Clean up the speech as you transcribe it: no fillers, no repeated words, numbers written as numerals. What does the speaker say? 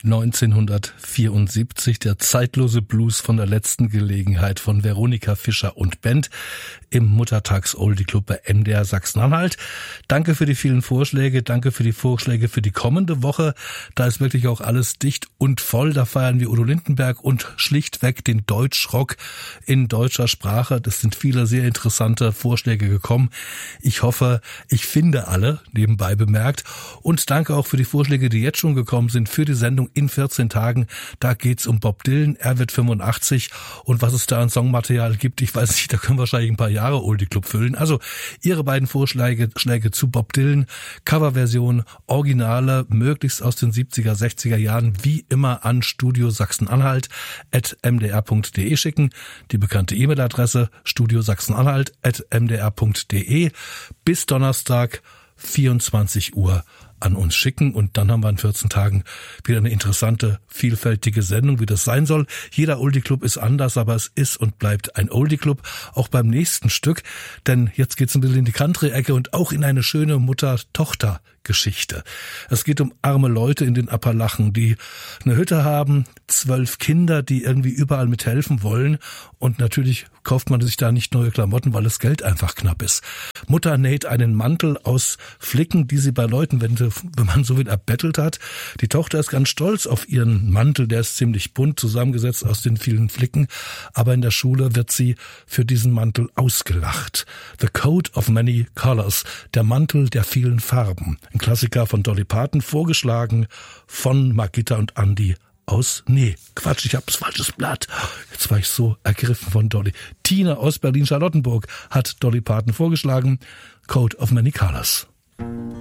1974, der zeitlose Blues von der letzten Gelegenheit von Veronika Fischer und Band im Muttertags-Oldie-Club bei MDR Sachsen-Anhalt. Danke für die vielen Vorschläge, danke für die Vorschläge für die kommende Woche. Da ist wirklich auch alles dicht und voll. Da feiern wir Udo Lindenberg und schlichtweg den Deutschrock in deutscher Sprache. Das sind viele sehr interessante Vorschläge gekommen. Ich hoffe, ich finde alle, nebenbei bemerkt. Und danke auch für die Vorschläge, die jetzt schon gekommen sind, für die Sendung in 14 Tagen. Da geht's um Bob Dylan. Er wird 85. Und was es da an Songmaterial gibt, ich weiß nicht, da können wir wahrscheinlich ein paar Jahre Oldie Club füllen. Also Ihre beiden Vorschläge zu Bob Dylan, Coverversion, Originale, möglichst aus den 70er, 60er Jahren, wie immer an Studio Sachsen-Anhalt@mdr.de schicken. Die bekannte E-Mail-Adresse studiosachsenanhalt@mdr.de. Bis Donnerstag, 24 Uhr an uns schicken und dann haben wir in 14 Tagen wieder eine interessante, vielfältige Sendung, wie das sein soll. Jeder Oldie Club ist anders, aber es ist und bleibt ein Oldie Club, auch beim nächsten Stück, denn jetzt geht's ein bisschen in die Country-Ecke und auch in eine schöne Mutter-Tochter-Geschichte. Es geht um arme Leute in den Appalachen, die eine Hütte haben, 12 Kinder, die irgendwie überall mithelfen wollen und natürlich kauft man sich da nicht neue Klamotten, weil das Geld einfach knapp ist. Mutter näht einen Mantel aus Flicken, die sie bei Leuten, wenn man so will, erbettelt hat. Die Tochter ist ganz stolz auf ihren Mantel, der ist ziemlich bunt zusammengesetzt aus den vielen Flicken, aber in der Schule wird sie für diesen Mantel ausgelacht. The Coat of Many Colors, der Mantel der vielen Farben. Ein Klassiker von Dolly Parton, vorgeschlagen von Margitta und Andy aus, ich hab's falsches Blatt. Jetzt war ich so ergriffen von Dolly. Tina aus Berlin-Charlottenburg hat Dolly Parton vorgeschlagen. Coat of Many Colors.